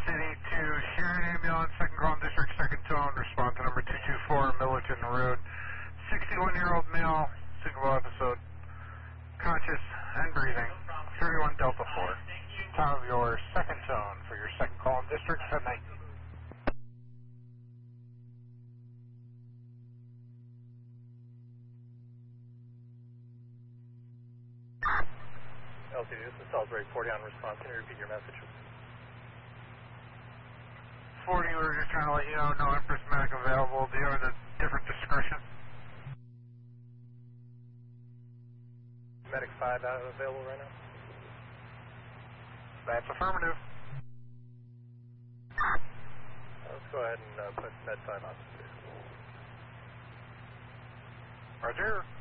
City to Sharon Ambulance, second call in district, second tone, respond to number 224 Millerton Road. 61-year-old male, single episode, conscious and breathing, 31 Delta 4. Time of your second tone for your second call in district, 1019. LCD, this is Salisbury 40 on response. Can you repeat your message? 40, we were just trying to let you know, no Empress Medic available. Do you have a different description? Medic 5 out available right now? That's affirmative. Let's go ahead and put Med 5 on. Roger.